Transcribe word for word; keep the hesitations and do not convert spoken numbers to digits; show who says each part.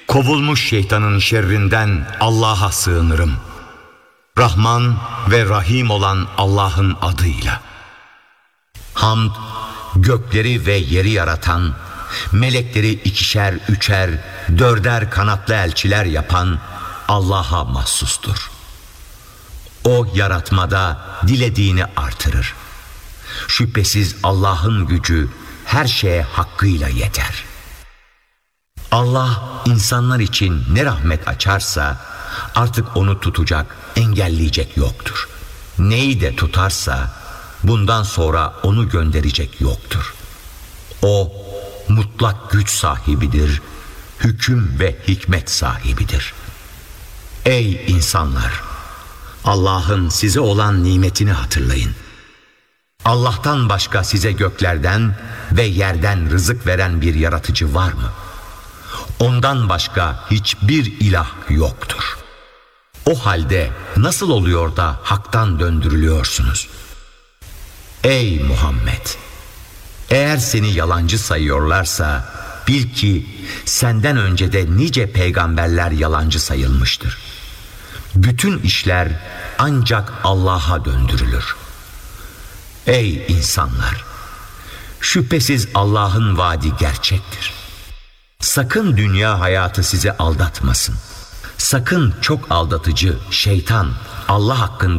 Speaker 1: Kovulmuş şeytanın şerrinden Allah'a sığınırım. Rahman ve Rahim olan Allah'ın adıyla. Hamd, gökleri ve yeri yaratan, melekleri ikişer, üçer, dörder kanatlı elçiler yapan Allah'a mahsustur. O yaratmada dilediğini artırır. Şüphesiz Allah'ın gücü her şeye hakkıyla yeter. Allah insanlar için ne rahmet açarsa artık onu tutacak, engelleyecek yoktur. Neyi de tutarsa bundan sonra onu gönderecek yoktur. O mutlak güç sahibidir, hüküm ve hikmet sahibidir. Ey insanlar! Allah'ın size olan nimetini hatırlayın. Allah'tan başka size göklerden ve yerden rızık veren bir yaratıcı var mı? Ondan başka hiçbir ilah yoktur. O halde nasıl oluyor da haktan döndürülüyorsunuz? Ey Muhammed! Eğer seni yalancı sayıyorlarsa bil ki senden önce de nice peygamberler yalancı sayılmıştır. Bütün işler ancak Allah'a döndürülür. Ey insanlar! Şüphesiz Allah'ın vaadi gerçektir. Sakın dünya hayatı sizi aldatmasın. Sakın çok aldatıcı şeytan Allah hakkında